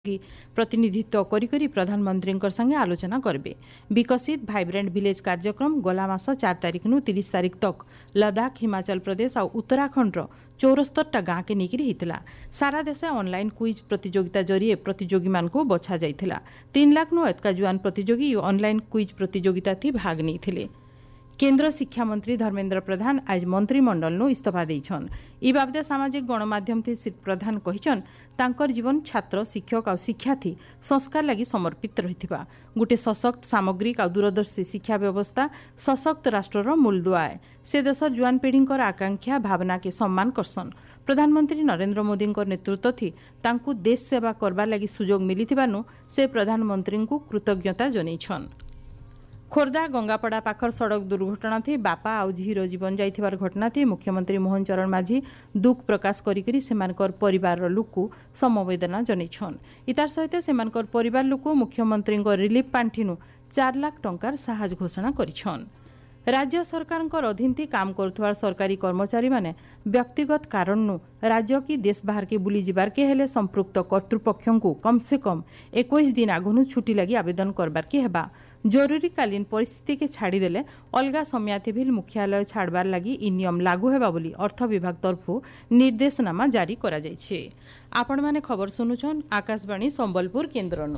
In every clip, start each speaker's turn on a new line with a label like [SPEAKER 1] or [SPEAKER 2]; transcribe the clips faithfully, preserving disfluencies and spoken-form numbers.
[SPEAKER 1] प्रतिनिधित्व करी करी प्रधानमंत्री संगे आलोचना करबे। विकसित भाइब्रेंट विलेज कार्यक्रम गला मास चार तारिख नु तीस तारिख तक लद्दाख, हिमाचल प्रदेश और उत्तराखंड रो चौरस्तरटा गाँ के निकरी हितला। सारा देश ऑनलाइन क्विज प्रतियोगिता जरिए प्रतियोगी मान को बछा जाइथिला। तीन लाख नु एतका जुआन प्रतियोगी ऑनलाइन क्विज प्रतियोगिता थी भाग नहीं। केंद्र शिक्षा मंत्री धर्मेंद्र प्रधान आज मंत्रिमंडल नु इस्तीफा देइछन। ई बाबदे सामाजिक गणमाध्यम थी श्री प्रधान कहिछन तांकर जीवन छात्र, शिक्षक और शिक्षा थी संस्कार लगी समर्पित रहिथिबा। गुटे सशक्त, सामग्रिक और दूरदर्शी शिक्षा व्यवस्था सशक्त राष्ट्रर मूलदुआ है। से देशर जुआन पीढ़ींकर आकांक्षा भावना के सम्मान करसन। प्रधानमंत्री नरेंद्र मोदी नेतृत्व थी तांकु देश सेवा करबार लगी सुजोग मिलिथिबानु से प्रधानमंत्री को कृतज्ञता जनाइछन। खोर्धा गंगापड़ा पाखर सड़क दुर्घटना थी बापा आउ झीर जीवन जाइथिबार घटना थी मुख्यमंत्री मोहन चरण माझी दुख प्रकाश करी सेमानकर परिवार लोक समवेदना जनैछन। इतार सहित सेमानकर परिवार लोक मुख्यमंत्री रिलीफ पांठिनु चार लाख टंकार साहाय्य घोषणा करिछन। राज्य सरकार अधीन थी काम करुथवार सरकारी कर्मचारी माने व्यक्तिगत कारण राज्य की देश बाहर के बुली जिबार के हेले संपृक्त कर्तृपक्षों को कम से कम इक्कीस दिन आगुनु छुट्टी लगी आवेदन करबार के हेबा। जरूरीकालीन परिस्थिति के छाड़ीदेले अलगा समयाथि भी मुख्यालय छाड़बार लगी इ नियम लागू हेबा बोली अर्थ विभाग तरफु निर्देशनामा जारी करा जायछि। आपण माने खबर सुनुछन आकाशवाणी संबलपुर केन्द्रनु।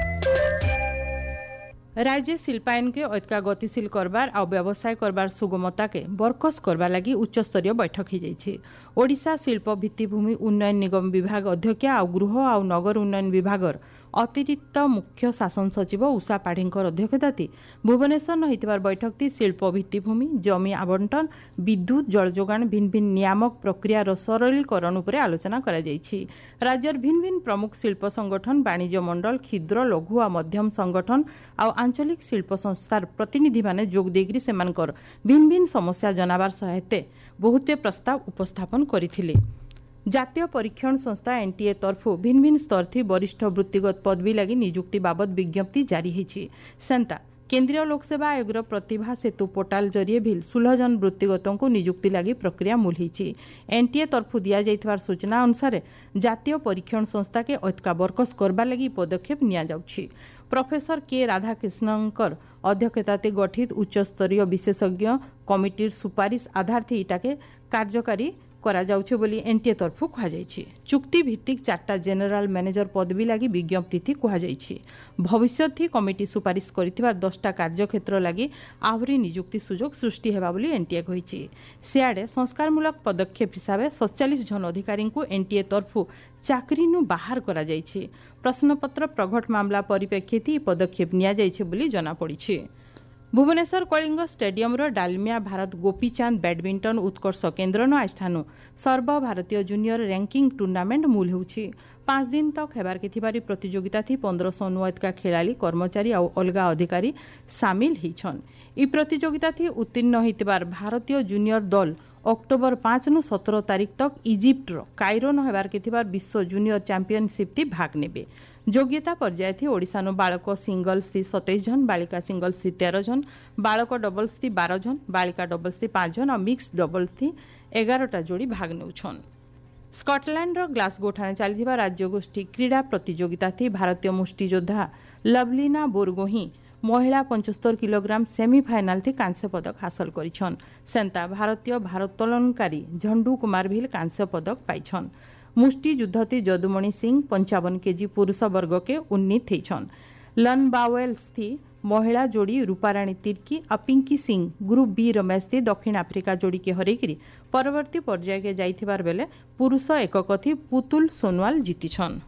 [SPEAKER 1] राज्य शिल्पायन के ऐतका गतिशील करबार आ व्यवसाय करबार सुगमता के बरकस करबा लगी उच्चस्तरीय बैठक हो जाइछि। ओडिशा शिल्प भित्तिभूमि उन्नयन निगम विभाग अध्यक्ष आ गृह आ नगर उन्नयन विभागर अतिरिक्त मुख्य शासन सचिव उषा पाढ़ींकर अध्यक्षता थी भुवनेश्वर होइतिबार बैठक थी शिल्प भित्तिभूमि, जमी आवंटन, विद्युत, जल जोगाण भिन्न भिन्न नियामक प्रक्रियार सरलीकरण उपरे आलोचना करा जाइछि। राज्यर भिन्न भिन्न प्रमुख शिल्प संगठन, वाणिज्य मंडल, क्षुद्र, लघु आ मध्यम संगठन आ आंचलिक शिल्प संस्थार प्रतिनिधि माने जोग देगिरी सेमानकर भिन्न भिन्न समस्या जनाबार सहायते बहुते प्रस्ताव उपस्थापन करिथिले। जातीय परीक्षण संस्था एनटीए तरफु भिन्न भिन्न स्तर थी वरिष्ठ वृत्तिगत पदवी लगी नियुक्ति बाबद विज्ञप्ति जारी होइछि। सेंता केंद्रीय लोकसेवा आयोगर प्रतिभा सेतु पोर्टाल जरिए भी सोलह जन वृत्तिगतों को नियुक्ति लगी प्रक्रिया मूल होइछि। एनटीए तरफु दिया जाइथिबार सूचना अनुसार जातीय परीक्षण संस्था के ऐतका बरकस करबा लगी पदक्षेप निया जाउछि। प्रोफेसर के राधाकृष्णनकर अध्यक्षताते गठित उच्चस्तरीय विशेषज्ञ कमिटीर सुपारिश आधार थी इटाके कार्यकारी करा जाउछे बोली एनटीए तरफु कहा जाइछि। चुक्ति भित्तिक चारटा जेनेराल मैनेजर पदवी लगी विज्ञप्ति थी कहा जाइछि। भविष्य थी कमिटी सुपारिश करिथिबार दसटा कार्यक्षेत्र लगी आहुरी नियुक्ति सुजोग सृष्टि हेबा बोली एनटीए कहिछि। सियाडे संस्कारमूलक पदक्षेप हिसाब से सैंतालीस जन अधिकारी को एनटीए तरफु चाकरी नु बाहर करा जाइछि। प्रश्नपत्र प्रघट मामला परिप्रेक्षी थी पदक्षेप निया जाइछि बोली जना पड़िछि। भुवनेश्वर कलिंग स्टेडियम रो डालमिया भारत गोपीचांद बैडमिंटन उत्कर्ष केन्द्र न आस्थानु सर्वभारतीय जूनियर रैंकिंग टूर्नामेंट मूल होउछि। पांच दिन तक हेबार के थिबारी प्रतियोगिता थी पंद्रह सौ नुएतका खेलाड़ी, कर्मचारी और अलगा अधिकारी सामिल होइछन। ई प्रतियोगिता थी उत्तीर्ण होइतिबार भारतीय जूनियर दल अक्टोबर पांच नु सत्रह तारिख तक इजिप्ट रो कायरो न हेबार के थिबार विश्व जूनियर चैंपियनशिप थी भाग नेबे। योग्यता पर्याय थी ओडिशानु बालक सिंगल्स थी सतैश जन, बालिका सिंगल्स थी तेरह जन, बालक डबल्स थी बारह जन, बालिका डबल्स थी पांच जन और मिक्स डबल्स थी एगारटा जोड़ी भाग नेउछन। स्कटलैंड ग्लासगो ठाणे चलथिबा राज्यगोष्ठी क्रीड़ा प्रतियोगिता थी भारतीय मुष्टियोद्धा लवलीना बोरगोही महिला पचहत्तर किलोग्राम सेमीफाइनाल थी कांस्य पदक हासिल करिछन। सेंता भारतीय भारोत्तोलनकारी झंडू कुमार भी कांस्य पदक पाइछन। मुष्टि युद्ध थी जदुमणि सिंह पंचावन केजी पुरुष वर्ग के उन्नीत होइछन। लन बावेल्स थी महिला जोड़ी रूपाराणी तिर्की और Pinky Singh group B match थी दक्षिण आफ्रिका जोड़ी के हरैकरी परवर्ती पर्याय के जाइथिबार बेले पुरुष एकक थी पुतुल सोनवाल जीतिछन।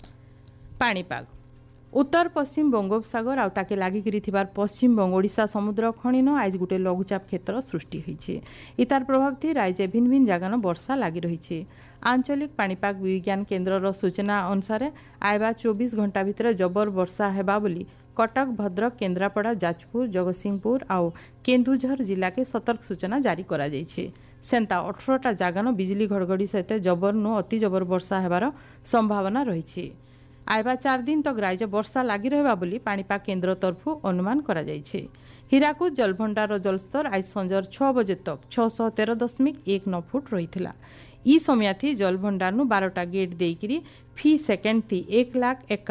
[SPEAKER 1] पाणीपाग उत्तर पश्चिम बंगोपसागर आउ ताके लागिकरी थिबार पश्चिम बंग ओडिशा समुद्र खणीन आज गुटे लघुचाप क्षेत्र सृष्टि होइछे। इतार प्रभाव थी राज्य भिन्न भिन्न जगान वर्षा लगी रही। आंचलिक पाणीपाग विज्ञान केन्द्र सूचना अनुसार आयबा चौबीस घंटा भितर जबर वर्षा हेबा बोली कटक, भद्रक, केन्द्रापड़ा, जाजपुर, जगतसिंहपुर आउ केन्दुझर जिला के सतर्क सूचना जारी करा जाइछे। सेंता अठारहटा जगान बिजली घड़घड़ी सहित जबर नु अति जबर वर्षा हेबार संभावना रही। आयबा चार दिन तक राज्य वर्षा लगी रहा बोली पाणीपाग केन्द्र तरफु अनुमान करा जाइछे। हीराकुद जलभंडार जलस्तर आज संजर छह बजे तक छह सौ तेरह दशमिक एक नौ फुट रही। ई समय थी जलभंडार बारटा गेट देकरी फी सेकेंड थी एक लाख एक